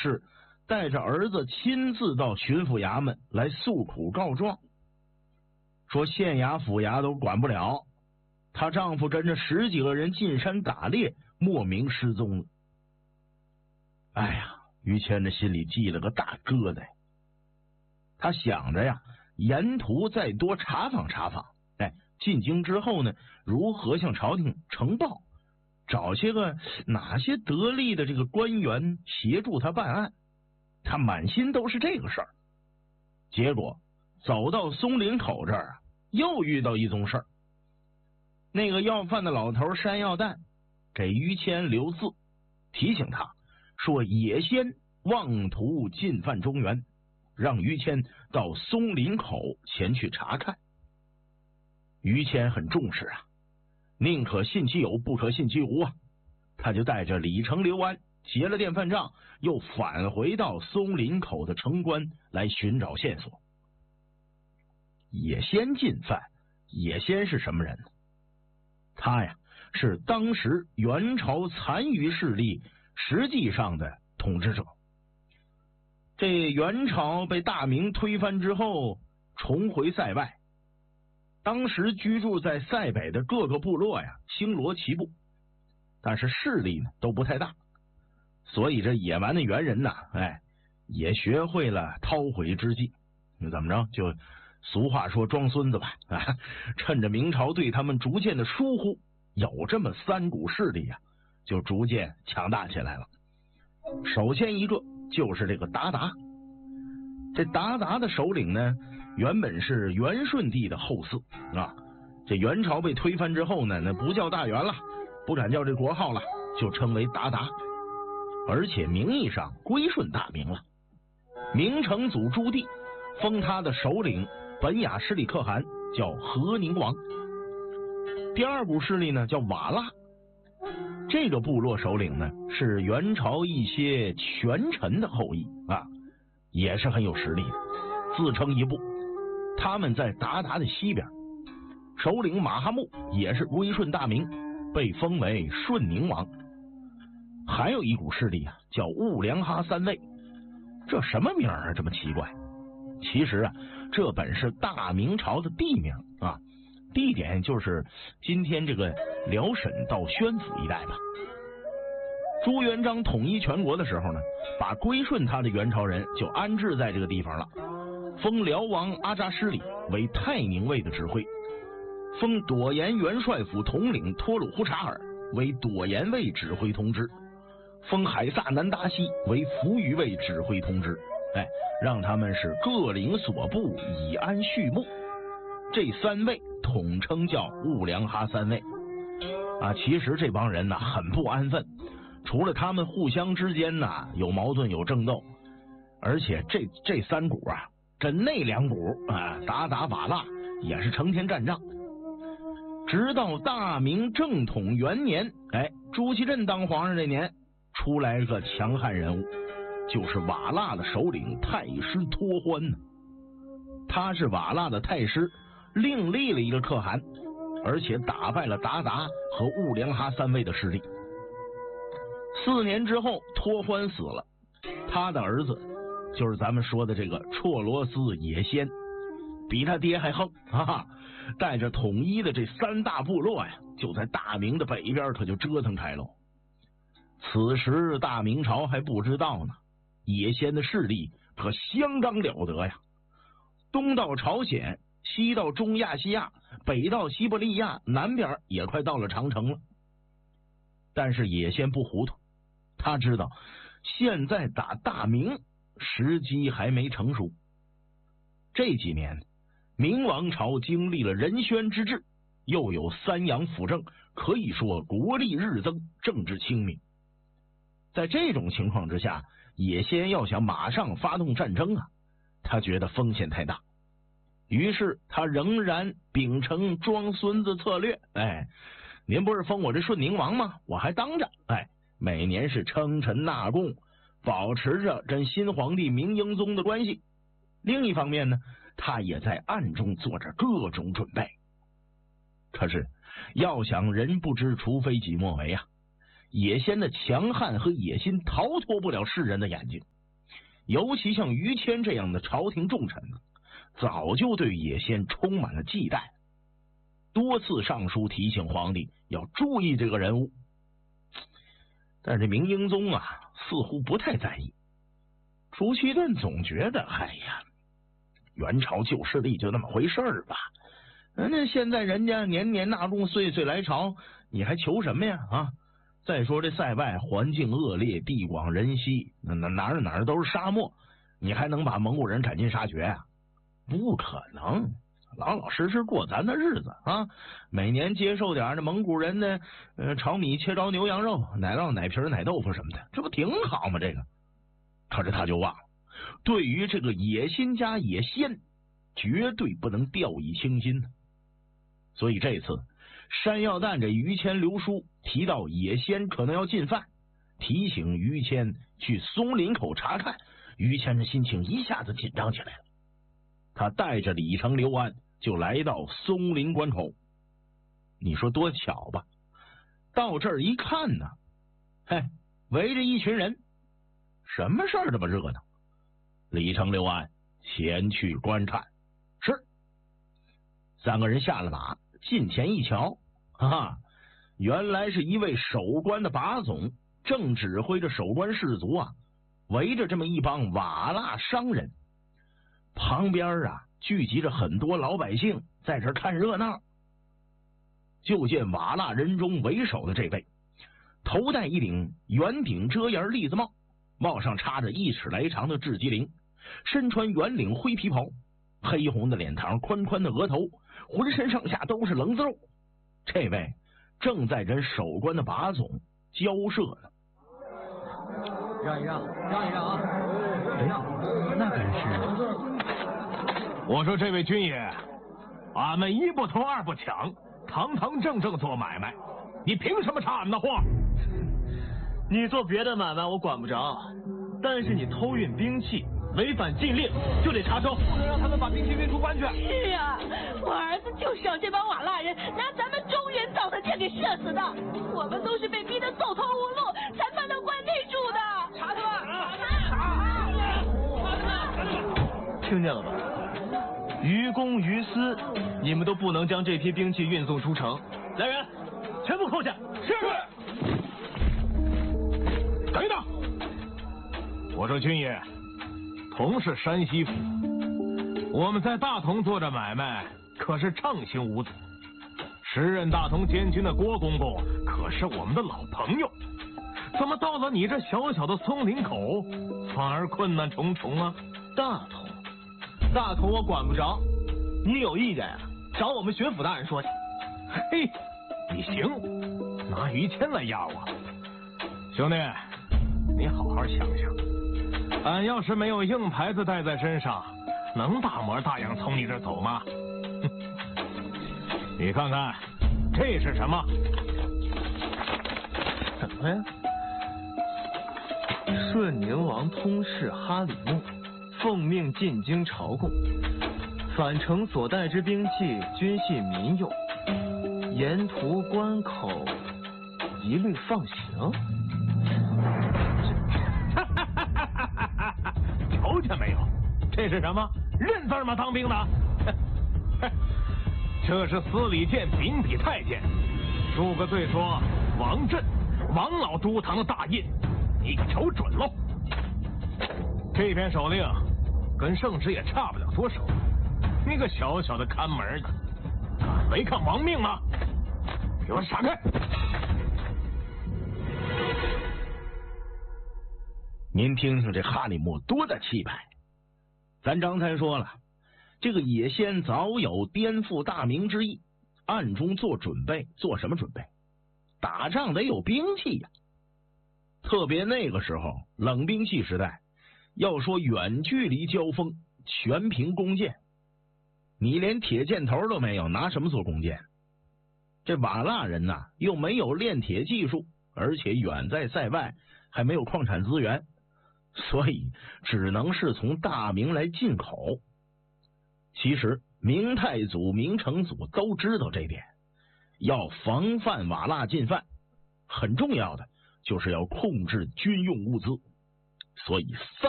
事，带着儿子亲自到巡抚衙门来诉苦告状，说县衙府衙都管不了，她丈夫跟着10几个人进山打猎，莫名失踪了。哎呀，于谦的心里系了个大疙瘩。他想着呀，沿途再多查访查访，进京之后呢，如何向朝廷呈报，找些个哪些得力的这个官员协助他办案，他满心都是这个事儿。结果走到松林口这儿，又遇到一宗事儿。那个要饭的老头山药蛋给于谦留字，提醒他说野仙妄图进犯中原，让于谦到松林口前去查看。于谦很重视啊，宁可信其有，不可信其无啊。他就带着李成、刘安结了电饭账，又返回到松林口的城关来寻找线索。野仙进犯，野仙是什么人呢？他呀，是当时元朝残余势力实际上的统治者。这元朝被大明推翻之后，重回塞外，当时居住在塞北的各个部落呀，星罗棋布，但是势力呢都不太大，所以这野蛮的元人呐，也学会了韬晦之计。怎么着？就俗话说装孙子吧，趁着明朝对他们逐渐的疏忽，有这么3股势力呀，就逐渐强大起来了。首先一个就是这个鞑靼。这鞑靼的首领呢，原本是元顺帝的后嗣啊。这元朝被推翻之后呢，那不叫大元了，不敢叫这国号了，就称为鞑靼，而且名义上归顺大明了。明成祖朱棣封他的首领本雅失里可汗叫和宁王。第2股势力呢叫瓦剌，这个部落首领呢是元朝一些权臣的后裔啊，也是很有实力的，自称一部。他们在鞑靼的西边，首领马哈木也是归顺大明，被封为顺宁王。还有一股势力啊，叫兀良哈三卫。这什么名啊，这么奇怪？其实啊，这本是大明朝的地名啊，地点就是今天这个辽沈到宣府一带吧。朱元璋统一全国的时候呢，把归顺他的元朝人就安置在这个地方了，封辽王阿扎失里为太宁卫的指挥，封朵颜元帅府统领托鲁忽察尔为朵颜卫指挥通知，封海萨南达西为扶余卫指挥通知，让他们是各领所部，以安序幕。这3位统称叫兀良哈三卫啊。其实这帮人呢很不安分，除了他们互相之间呢有矛盾有争斗，而且这3股啊跟那2股啊鞑靼瓦剌也是成天战仗。直到大明正统元年，朱祁镇当皇上这年，出来一个强悍人物，就是瓦剌的首领太师托欢呢。他是瓦剌的太师，另立了一个可汗，而且打败了鞑靼和兀良哈三卫的势力。4年之后，托欢死了，他的儿子就是咱们说的这个绰罗斯野仙，比他爹还横啊！带着统一的这3大部落呀，就在大明的北边可就折腾开了。此时大明朝还不知道呢，野仙的势力可相当了得呀！东到朝鲜，西到中亚细亚，北到西伯利亚，南边也快到了长城了。但是野仙不糊涂，他知道现在打大明时机还没成熟。这几年明王朝经历了仁宣之治，又有3阳辅政，可以说国力日增，政治清明。在这种情况之下，野仙要想马上发动战争啊，他觉得风险太大，于是他仍然秉承装孙子策略。您不是封我这顺宁王吗？我还当着，每年是称臣纳贡，保持着跟新皇帝明英宗的关系。另一方面呢，他也在暗中做着各种准备。可是要想人不知除非己莫为啊， 野仙的强悍和野心逃脱不了世人的眼睛，尤其像于谦这样的朝廷重臣，早就对野仙充满了忌惮，多次上书提醒皇帝要注意这个人物。但这明英宗啊，似乎不太在意。朱祁镇总觉得，哎呀，元朝旧势力就那么回事儿吧。那现在人家年年纳贡，岁岁来朝，你还求什么呀？啊！再说这塞外环境恶劣，地广人稀，哪儿都是沙漠，你还能把蒙古人斩尽杀绝啊？不可能，老老实实过咱的日子啊！每年接受点那蒙古人的炒米、切着牛羊肉、奶酪、奶皮、奶豆腐什么的，这不挺好吗？这个，可是他就忘了，对于这个野心家野仙，绝对不能掉以轻心。所以这次山药蛋这于谦留书提到野仙可能要进犯，提醒于谦去松林口查看，于谦的心情一下子紧张起来了。他带着李成、刘安就来到松林关口。你说多巧吧？到这儿一看呢，嘿，围着一群人，什么事儿这么热闹？李成、刘安前去观看。是，三个人下了马，近前一瞧，哈，原来是一位守关的把总，正指挥着守关士卒啊，围着这么一帮瓦剌商人，旁边啊聚集着很多老百姓在这看热闹。就见瓦剌人中为首的这位，头戴一顶圆顶遮檐栗子帽，帽上插着1尺来长的雉鸡翎，身穿圆领灰皮袍，黑红的脸膛，宽宽的额头，浑身上下都是棱子肉。这位正在跟守关的把总交涉呢。 让一让，让一让啊！让，那可是。 我说这位军爷，俺们一不偷二不抢，堂堂正正做买卖，你凭什么查俺们的货？ 你做别的买卖我管不着，但是你偷运兵器，违反禁令就得查收，不能让他们把兵器运出关去。 是啊，我儿子就是让这帮瓦剌人拿咱们中原早藤剑给射死的，我们都是被逼得走投无路才搬到关内住的。查他们！ 听见了吧？于公于私，你们都不能将这批兵器运送出城。来人，全部扣下！是。 等一等，我说军爷，同是山西府，我们在大同做着买卖，可是畅行无阻。时任大同监军的郭公公可是我们的老朋友，怎么到了你这小小的松林口，反而困难重重啊？ 大同我管不着，你有意见呀？找我们巡抚大人说去。 嘿，你行，拿于谦来压我，兄弟，你好好想想，俺要是没有硬牌子带在身上，能大模大样从你这走吗？你看看，这是什么？ 什么呀？顺宁王通事哈里木奉命进京朝贡，返程所带之兵器均系民用，沿途关口一律放行。 瞧见没有？这是什么？认字吗？当兵的？这是司礼监秉笔太监，数个罪说王震、王老朱堂的大印，你可瞅准喽。这篇手令跟圣旨也差不了多少，你个小小的看门的，敢违抗王命吗？给我闪开！ 您听听这哈里木多大气派！咱刚才说了，这个野仙早有颠覆大明之意，暗中做准备。做什么准备？打仗得有兵器呀！特别那个时候冷兵器时代，要说远距离交锋全凭弓箭，你连铁箭头都没有，拿什么做弓箭？这瓦剌人呐，又没有炼铁技术，而且远在塞外，还没有矿产资源，所以只能是从大明来进口。其实明太祖、明成祖都知道这点，要防范瓦剌进犯，很重要的就是要控制军用物资，所以